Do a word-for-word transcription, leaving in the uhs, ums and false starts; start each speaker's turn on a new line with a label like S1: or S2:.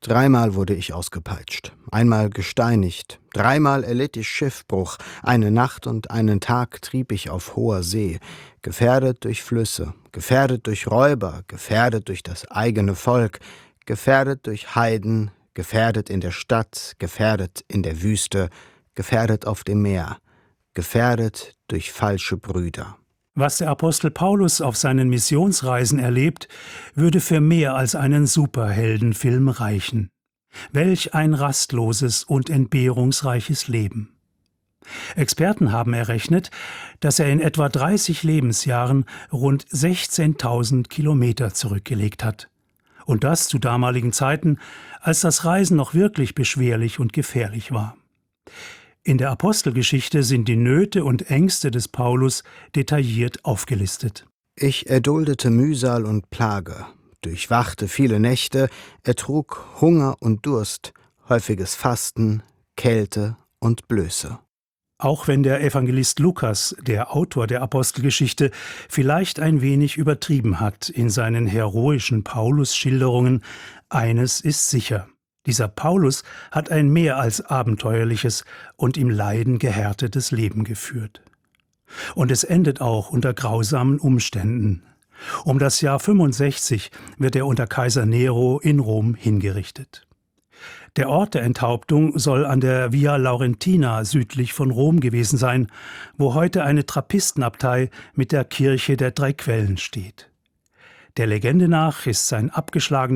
S1: Dreimal wurde ich ausgepeitscht, einmal gesteinigt, dreimal erlitt ich Schiffbruch, eine Nacht und einen Tag trieb ich auf hoher See, gefährdet durch Flüsse, gefährdet durch Räuber, gefährdet durch das eigene Volk, gefährdet durch Heiden, gefährdet in der Stadt, gefährdet in der Wüste, gefährdet auf dem Meer, gefährdet durch falsche Brüder.
S2: Was der Apostel Paulus auf seinen Missionsreisen erlebt, würde für mehr als einen Superheldenfilm reichen. Welch ein rastloses und entbehrungsreiches Leben. Experten haben errechnet, dass er in etwa dreißig Lebensjahren rund sechzehntausend Kilometer zurückgelegt hat. Und das zu damaligen Zeiten, als das Reisen noch wirklich beschwerlich und gefährlich war. In der Apostelgeschichte sind die Nöte und Ängste des Paulus detailliert aufgelistet.
S1: Ich erduldete Mühsal und Plage, durchwachte viele Nächte, ertrug Hunger und Durst, häufiges Fasten, Kälte und Blöße.
S2: Auch wenn der Evangelist Lukas, der Autor der Apostelgeschichte, vielleicht ein wenig übertrieben hat in seinen heroischen Paulus-Schilderungen, eines ist sicher: Dieser Paulus hat ein mehr als abenteuerliches und im Leiden gehärtetes Leben geführt. Und es endet auch unter grausamen Umständen. Um das Jahr fünfundsechzig wird er unter Kaiser Nero in Rom hingerichtet. Der Ort der Enthauptung soll an der Via Laurentina südlich von Rom gewesen sein, wo heute eine Trappistenabtei mit der Kirche der Drei Quellen steht. Der Legende nach ist sein abgeschlagenes